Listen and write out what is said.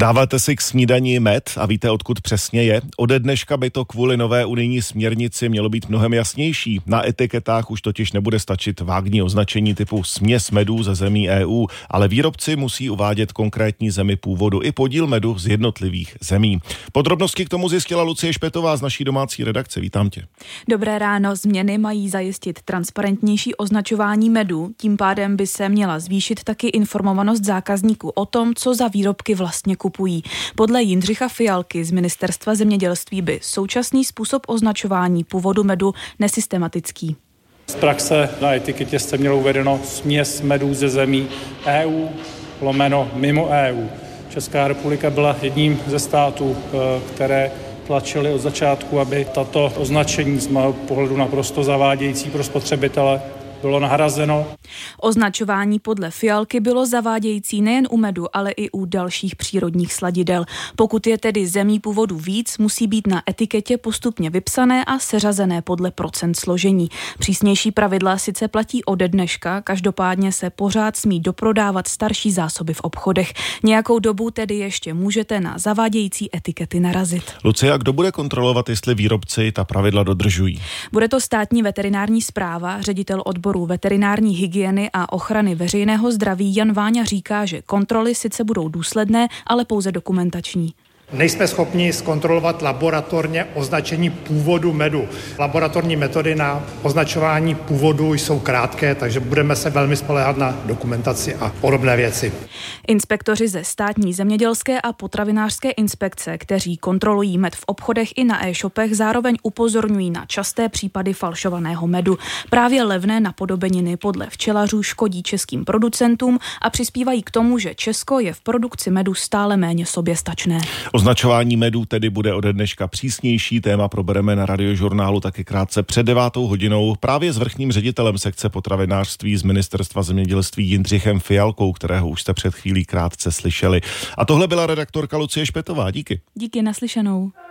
Dáváte si k snídani med a víte, odkud přesně je? Ode dneška by to kvůli nové unijní směrnici mělo být mnohem jasnější. Na etiketách už totiž nebude stačit vágní označení typu směs medů ze zemí EU, ale výrobci musí uvádět konkrétní zemi původu i podíl medu z jednotlivých zemí. Podrobnosti k tomu zjistila Lucie Špetová z naší domácí redakce. Vítám tě. Dobré ráno. Změny mají zajistit transparentnější označování medu. Tím pádem by se měla zvýšit taky informovanost zákazníků o tom, co za výrobky vlastně kupují. Podle Jindřicha Fialky z Ministerstva zemědělství by současný způsob označování původu medu nesystematický. Z praxe na etiketě jste mělo uvedeno směs medů ze zemí EU / mimo EU. Česká republika byla jedním ze států, které tlačili od začátku, aby tato označení z mého pohledu naprosto zavádějící pro spotřebitele bylo nahrazeno. Označování podle Fialky bylo zavádějící nejen u medu, ale i u dalších přírodních sladidel. Pokud je tedy zemí původu víc, musí být na etiketě postupně vypsané a seřazené podle procent složení. Přísnější pravidla sice platí ode dneška, každopádně se pořád smí doprodávat starší zásoby v obchodech. Nějakou dobu tedy ještě můžete na zavádějící etikety narazit. Lucie, a kdo bude kontrolovat, jestli výrobci ta pravidla dodržují? Bude to státní veterinární správa. Ředitel odboru veterinární hygieny a ochrany veřejného zdraví Jan Váňa říká, že kontroly sice budou důsledné, ale pouze dokumentační. Nejsme schopni zkontrolovat laboratorně označení původu medu. Laboratorní metody na označování původu jsou krátké, takže budeme se velmi spoléhat na dokumentaci a podobné věci. Inspektoři ze státní zemědělské a potravinářské inspekce, kteří kontrolují med v obchodech i na e-shopech, zároveň upozorňují na časté případy falšovaného medu. Právě levné napodobeniny podle včelařů škodí českým producentům a přispívají k tomu, že Česko je v produkci medu stále méně soběstačné. Označování medů tedy bude ode dneška přísnější. Téma probereme na Radiožurnálu taky krátce před 9 hodinou právě s vrchním ředitelem sekce potravinářství z Ministerstva zemědělství Jindřichem Fialkou, kterého už jste před chvílí krátce slyšeli. A tohle byla redaktorka Lucie Špetová. Díky. Díky, naslyšenou.